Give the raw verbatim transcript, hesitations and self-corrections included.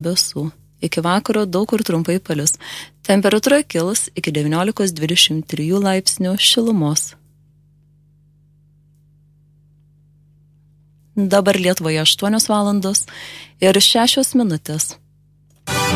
debesų. Iki vakaro daug kur trumpai palis. Temperatūra kils iki devyniolikos dvidešimt trijų laipsnių šilumos. Dabar Lietuvoje aštuonios valandos ir šešios minutės.